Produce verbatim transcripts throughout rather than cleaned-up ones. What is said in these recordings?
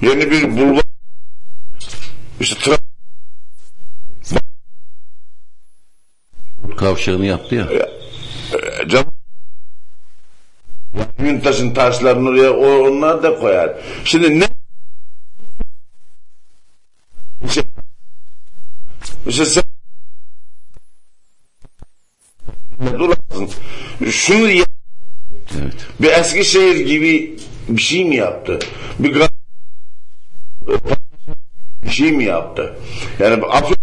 Yeni bir bulvar işte tra kavşağını yaptı ya. E, cam Müntaş'ın taşlarını oraya onlar da koyar. Şimdi ne işte, işte sen durasın. Şunu yap. Evet. Bir Eskişehir gibi bir şey mi yaptı? Bir bir şey mi yaptı? Yani Afyon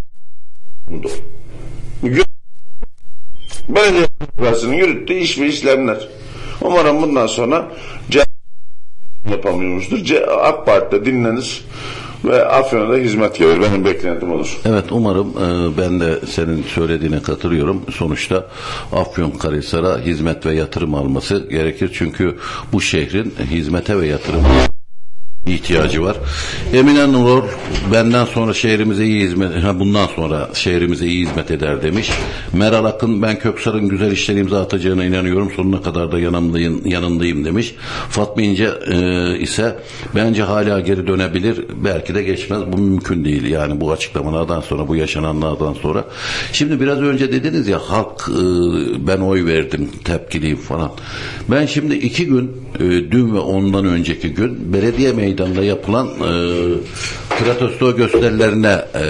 belediye burasını yürüttü, iş ve işlemler. Umarım bundan sonra C yapamıyormuştur. C AK Parti'de dinlenir ve Afyon'a da hizmet gelir. Benim beklentim olur. Evet, umarım e, ben de senin söylediğine katılıyorum. Sonuçta Afyonkarahisar'a hizmet ve yatırım alması gerekir. Çünkü bu şehrin hizmete ve yatırıma ihtiyacı var. Emine Nurol benden sonra şehrimize iyi hizmet, ha, bundan sonra şehrimize iyi hizmet eder demiş. Meral Akın, ben Köksal'ın güzel işler imza atacağına inanıyorum. Sonuna kadar da yanındayım, yanındayım demiş. Fatma İnce e, ise bence hala geri dönebilir. Belki de geçmez. Bu mümkün değil. Yani bu açıklamalardan sonra, bu yaşananlardan sonra. Şimdi biraz önce dediniz ya, halk e, ben oy verdim, tepkiliyim falan. Ben şimdi iki gün e, dün ve ondan önceki gün belediye meydanında yapılan e, protesto gösterilerine e,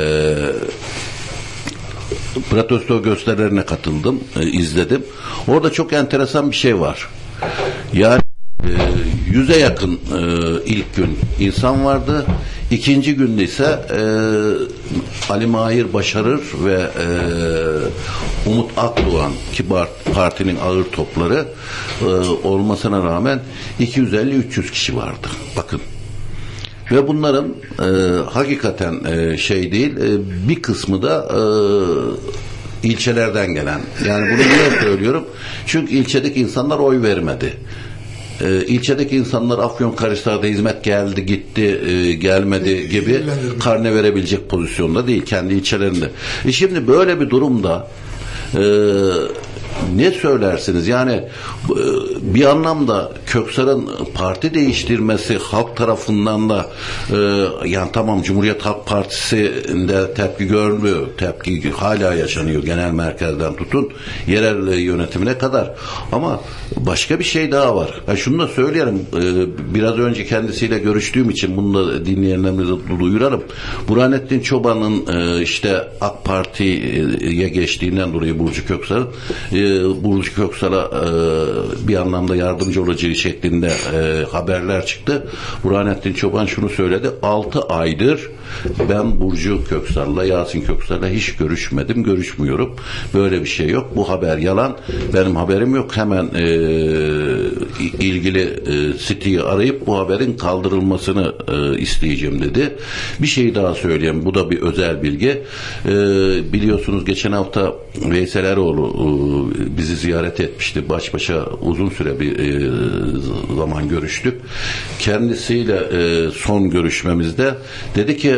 protesto gösterilerine katıldım, e, izledim. Orada çok enteresan bir şey var. Yani e, yüze yakın e, ilk gün insan vardı. İkinci günde ise e, Ali Mahir Başarır ve e, Umut Akdoğan ki partinin ağır topları e, olmasına rağmen iki yüz elli üç yüz kişi vardı. Bakın. Ve bunların e, hakikaten e, şey değil, e, bir kısmı da e, ilçelerden gelen. Yani bunu niye söylüyorum? Çünkü ilçedeki insanlar oy vermedi. E, ilçedeki insanlar Afyonkarahisar'da hizmet geldi, gitti, e, gelmedi gibi karne verebilecek pozisyonda değil, kendi ilçelerinde. E şimdi böyle bir durumda e, ne söylersiniz? Yani bir anlamda Köksal'ın parti değiştirmesi halk tarafından da e, yani tamam, Cumhuriyet Halk Partisi'nde tepki görmüyor. Tepki hala yaşanıyor. Genel merkezden tutun yerel yönetimine kadar. Ama başka bir şey daha var. Ha, şunu da söyleyelim. E, biraz önce kendisiyle görüştüğüm için bunu da dinleyenlerimize duyuralım. Burhanettin Çoban'ın e, işte AK Parti'ye geçtiğinden dolayı Burcu Köksal'ın e, Burcu Köksal'a e, bir anlamda yardımcı olacağı şeklinde e, haberler çıktı. Burhanettin Çoban şunu söyledi: altı aydır ben Burcu Köksal'la, Yasin Köksal'la hiç görüşmedim, görüşmüyorum. Böyle bir şey yok. Bu haber yalan. Benim haberim yok. Hemen e, ilgili e, siteyi arayıp bu haberin kaldırılmasını e, isteyeceğim dedi. Bir şey daha söyleyeyim. Bu da bir özel bilgi. E, biliyorsunuz geçen hafta Veysel Eroğlu e, bizi ziyaret etmişti. Baş başa uzun süre bir e, zaman görüştük. Kendisiyle e, son görüşmemizde dedi ki,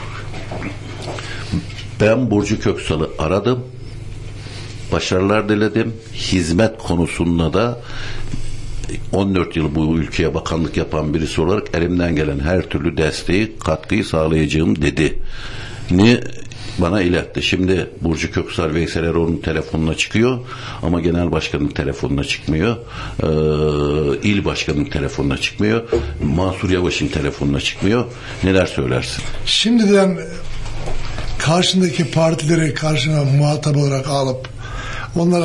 ben Burcu Köksal'ı aradım, başarılar diledim, hizmet konusunda da on dört yıl bu ülkeye bakanlık yapan birisi olarak elimden gelen her türlü desteği, katkıyı sağlayacağım dedi. Ni bana iletti. Şimdi Burcu Köksal Veysel Eroğlu'nun telefonuna çıkıyor ama genel başkanın telefonuna çıkmıyor. Ee, il başkanının telefonuna çıkmıyor. Mansur Yavaş'ın telefonuna çıkmıyor. Neler söylersin? Şimdiden karşındaki partileri karşına muhatap olarak alıp onlara